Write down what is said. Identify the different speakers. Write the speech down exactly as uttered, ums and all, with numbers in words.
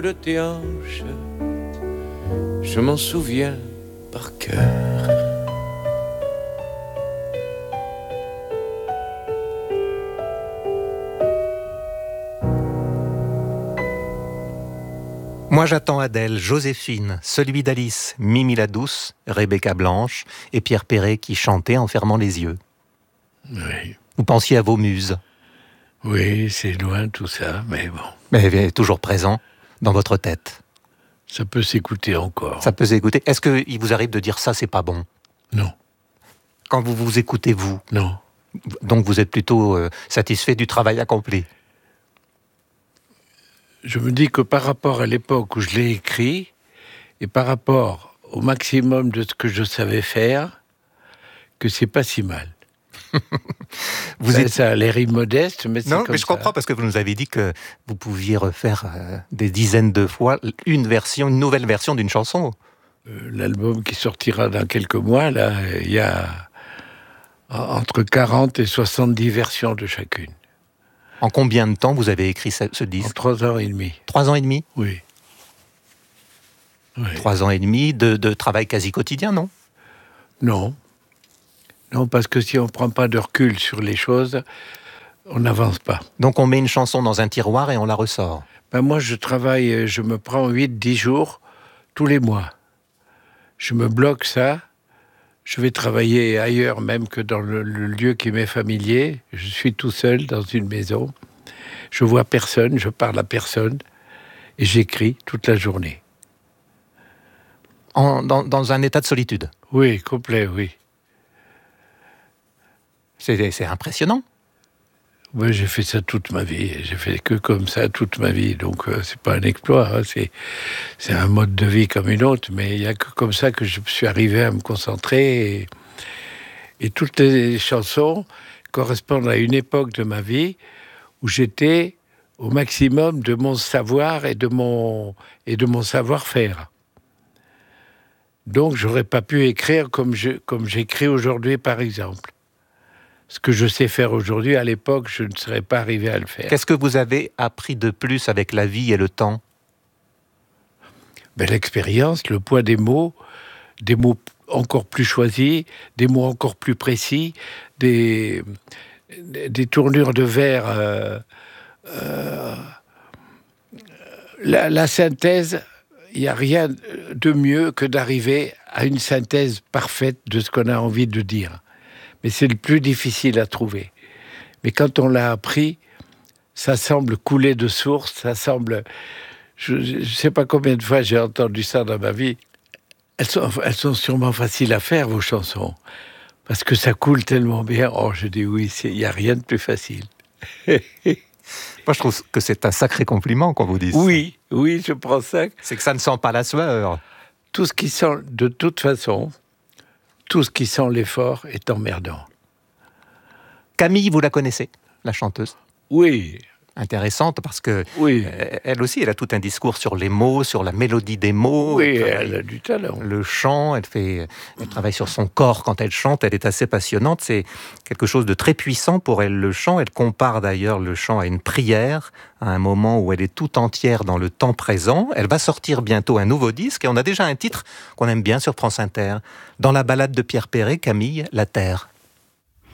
Speaker 1: de tes hanches, je m'en souviens par cœur.
Speaker 2: Moi j'attends Adèle, Joséphine, celui d'Alice, Mimi la douce, Rebecca Blanche et Pierre Perret qui chantaient en fermant les yeux.
Speaker 3: Oui.
Speaker 2: Vous pensiez à vos muses.
Speaker 3: Oui, c'est loin tout ça, mais bon.
Speaker 2: Mais elle est toujours présent dans votre tête.
Speaker 3: Ça peut s'écouter encore.
Speaker 2: Ça peut s'écouter. Est-ce qu'il vous arrive de dire ça, c'est pas bon?
Speaker 3: Non.
Speaker 2: Quand vous vous écoutez, vous?
Speaker 3: Non.
Speaker 2: Donc vous êtes plutôt euh, satisfait du travail accompli?
Speaker 3: Je me dis que par rapport à l'époque où je l'ai écrit, et par rapport au maximum de ce que je savais faire, que c'est pas si mal.
Speaker 2: Vous
Speaker 3: ça,
Speaker 2: êtes...
Speaker 3: ça a l'air immodeste, mais c'est
Speaker 2: non,
Speaker 3: comme
Speaker 2: mais je
Speaker 3: ça.
Speaker 2: comprends parce que vous nous avez dit que vous pouviez refaire euh, des dizaines de fois une version, une nouvelle version d'une chanson.
Speaker 3: Euh, l'album qui sortira dans quelques mois, là, il y a entre quarante et soixante-dix versions de chacune.
Speaker 2: En combien de temps vous avez écrit ce, ce disque?
Speaker 3: En trois ans et demi.
Speaker 2: Trois ans et demi?
Speaker 3: Oui. oui.
Speaker 2: Trois ans et demi de, de travail quasi quotidien, non?
Speaker 3: Non. Non, parce que si on ne prend pas de recul sur les choses, on n'avance pas.
Speaker 2: Donc on met une chanson dans un tiroir et on la ressort?
Speaker 3: Ben moi, je travaille, je me prends huit dix jours tous les mois. Je me bloque ça. Je vais travailler ailleurs même que dans le, le lieu qui m'est familier. Je suis tout seul dans une maison. Je vois personne, je parle à personne. Et j'écris toute la journée.
Speaker 2: En, dans, dans un état de solitude?
Speaker 3: Oui, complet, oui.
Speaker 2: C'est, c'est impressionnant.
Speaker 3: Oui, j'ai fait ça toute ma vie. J'ai fait que comme ça toute ma vie. Donc, euh, c'est pas un exploit. Hein. C'est, c'est un mode de vie comme une autre. Mais il n'y a que comme ça que je suis arrivé à me concentrer. Et, et toutes les chansons correspondent à une époque de ma vie où j'étais au maximum de mon savoir et de mon, et de mon savoir-faire. Donc, j'aurais pas pu écrire comme, je, comme j'écris aujourd'hui, par exemple. Ce que je sais faire aujourd'hui, à l'époque, je ne serais pas arrivé à le faire.
Speaker 2: Qu'est-ce que vous avez appris de plus avec la vie et le temps?
Speaker 3: Ben, l'expérience, le poids des mots, des mots encore plus choisis, des mots encore plus précis, des, des tournures de vers. Euh, euh, la, la synthèse, il n'y a rien de mieux que d'arriver à une synthèse parfaite de ce qu'on a envie de dire. Mais c'est le plus difficile à trouver. Mais quand on l'a appris, ça semble couler de source, ça semble... Je ne sais pas combien de fois j'ai entendu ça dans ma vie. Elles sont, elles sont sûrement faciles à faire, vos chansons, parce que ça coule tellement bien. Oh, je dis oui, il n'y a rien de plus facile.
Speaker 2: Moi, je trouve que c'est un sacré compliment qu'on vous dise.
Speaker 3: Oui, oui, je prends ça.
Speaker 2: C'est que ça ne sent pas la sueur.
Speaker 3: Tout ce qui sent, de toute façon... Tout ce qui sent l'effort est emmerdant.
Speaker 2: Camille, vous la connaissez, la chanteuse?
Speaker 3: Oui.
Speaker 2: Intéressante parce que
Speaker 3: oui.
Speaker 2: euh, elle aussi, elle a tout un discours sur les mots, sur la mélodie des mots.
Speaker 3: Oui, elle, elle a du talent.
Speaker 2: Le chant, elle fait, elle travaille sur son corps quand elle chante. Elle est assez passionnante. C'est quelque chose de très puissant pour elle, le chant. Elle compare d'ailleurs le chant à une prière, à un moment où elle est tout entière dans le temps présent. Elle va sortir bientôt un nouveau disque et on a déjà un titre qu'on aime bien sur France Inter. Dans la ballade de Pierre Perret, Camille, La Terre.